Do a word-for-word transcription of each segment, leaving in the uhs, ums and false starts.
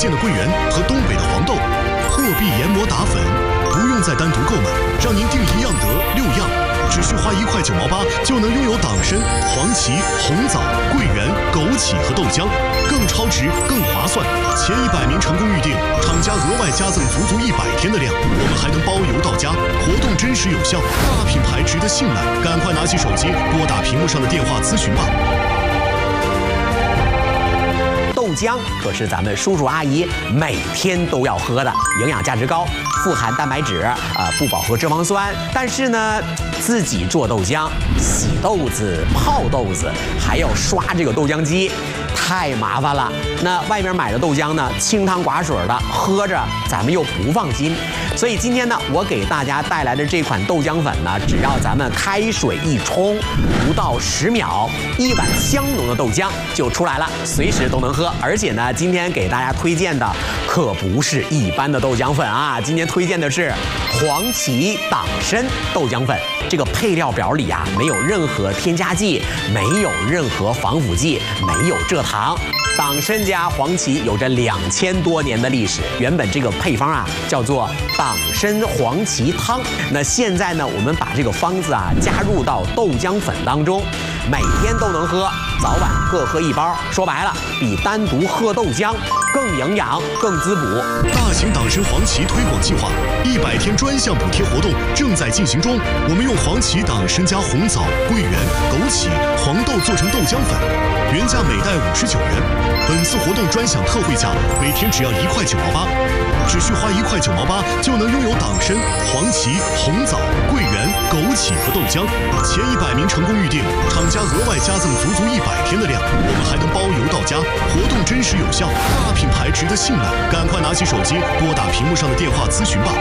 福建的桂圆和东北的黄豆，货币研磨打粉，不用再单独购买，让您订一样得六样，只需花一块九毛八就能拥有党参、黄芪、红枣、桂圆、枸杞和豆浆，更超值、更划算。前一百名成功预定，厂家额外加赠足足一百天的量，我们还能包邮到家，活动真实有效，大品牌值得信赖，赶快拿起手机拨打屏幕上的电话咨询吧。 豆浆可是咱们叔叔阿姨每天都要喝的，营养价值高，富含蛋白质，呃，不饱和脂肪酸。但是呢，自己做豆浆，洗豆子、泡豆子，还要刷这个豆浆机，太麻烦了。那外面买的豆浆呢，清汤寡水的，喝着咱们又不放心。所以今天呢，我给大家带来的这款豆浆粉呢，只要咱们开水一冲，不到十秒，一碗香浓的豆浆就出来了，随时都能喝。而且呢，今天给大家推荐的可不是一般的豆浆粉啊，今天推荐的是黄芪党参豆浆粉。这个配料表里啊，没有任何添加剂，没有任何防腐剂，没有蔗糖。党参加黄芪有着两千多年的历史，原本这个配方啊叫做党参黄芪汤。那现在呢，我们把这个方子啊加入到豆浆粉当中，每天都能喝，早晚各喝一包。说白了，比单独喝豆浆更营养、更滋补。 大型党参黄芪推广计划一百天专项补贴活动正在进行中，我们用黄芪党参加红枣、桂圆、枸杞、黄豆做成豆浆粉，原价每袋五十九元。本次活动专享特惠价，每天只要一块九毛八，只需花一块九毛八就能拥有党参、黄芪、红枣、桂圆、枸杞和豆浆。前一百名成功预定，厂家额外加赠足足一百天的量，我们还能包邮到家，活动真实有效，大品牌值得信赖，赶快拿起手机拨打屏幕上的电话咨询吧。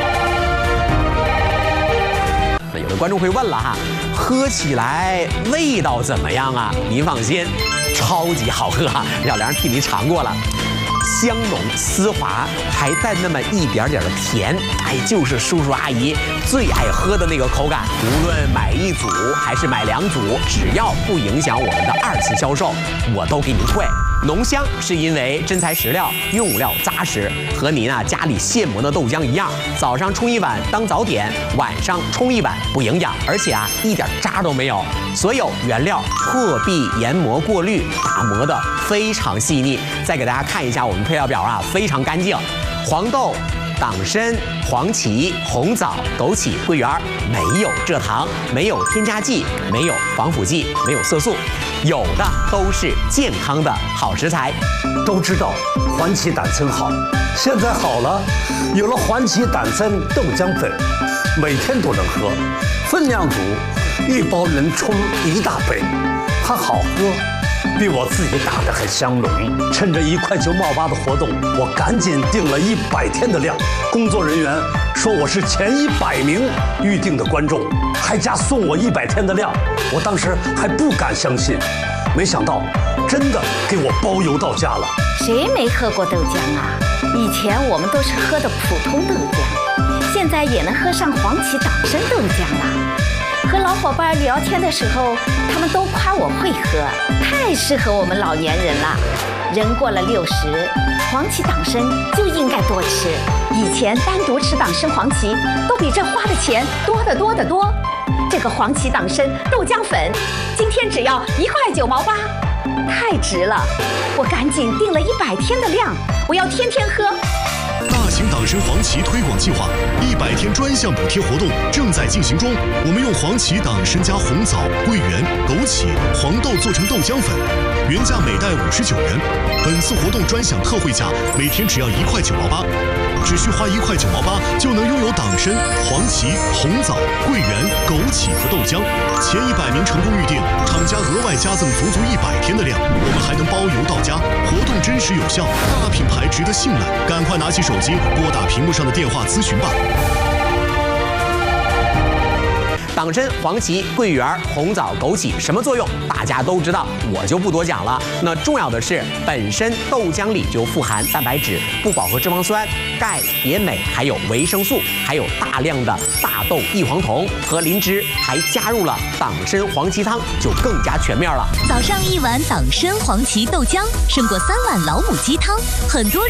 那有的观众会问了哈，喝起来味道怎么样啊？您放心，超级好喝啊！小梁替您尝过了，香浓丝滑，还带那么一点点的甜，哎，就是叔叔阿姨最爱喝的那个口感。无论买一组还是买两组，只要不影响我们的二次销售，我都给您退。浓香是因为真材实料，用料扎实，和您啊家里现磨的豆浆一样，早上冲一碗当早点，晚上冲一碗不营养，而且啊一点渣都没有。所有原料破壁研磨过滤，打磨的非常细腻。再给大家看一下我们配料表啊，非常干净，黄豆、党参、黄芪、红枣、枸杞、桂圆，没有蔗糖，没有添加剂，没有防腐剂，没有色素，有的都是健康的好食材。 都知道黄芪党参好，现在好了，有了黄芪党参豆浆粉，每天都能喝，分量足，一包能冲一大杯，它好喝，比我自己打的还香浓。趁着一块九毛八的活动，我赶紧订了一百天的量。工作人员说我是前一百名预定的观众，还加送我一百天的量。我当时还不敢相信，没想到真的给我包邮到家了。 谁没喝过豆浆啊？以前我们都是喝的普通豆浆，现在也能喝上黄芪党参豆浆了。和老伙伴聊天的时候，他们都夸我会喝，太适合我们老年人了。人过了六十，黄芪党参就应该多吃。以前单独吃党参黄芪，都比这花的钱多得多得多。这个黄芪党参豆浆粉，今天只要一块九毛八，太值了！我赶紧订了一百天的量，我要天天喝。 大型党参黄芪推广计划一百天专项补贴活动正在进行中，我们用黄芪党参加红枣、桂圆、枸杞、黄豆做成豆浆粉，原价每袋五十九元。本次活动专享特惠价，每天只要一块九毛八，只需花一块九毛八就能拥有党参、黄芪、红枣、桂圆、枸杞和豆浆。前一百名成功预定，厂家额外加赠足足一百天的量，我们还能包邮到家，活动真实有效，大品牌值得信赖，赶快拿起手机拨打屏幕上的电话咨询吧。 党参、黄芪、桂圆、红枣、枸杞什么作用？大家都知道，我就不多讲了。那重要的是，本身豆浆里就富含蛋白质、不饱和脂肪酸、钙、碘镁，还有维生素，还有大量的大豆异黄酮和磷脂，还加入了党参黄芪汤，就更加全面了。 早上一碗党参黄芪豆浆，胜过三碗老母鸡汤，很多人